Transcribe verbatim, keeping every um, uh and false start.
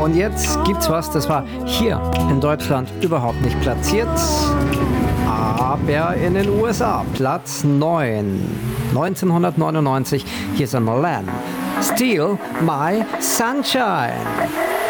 Und jetzt gibt's was, das war hier in Deutschland überhaupt nicht platziert, aber in den U S A Platz neun. neunzehnhundertneunundneunzig, hier ist ein Lamb. Steal My Sunshine.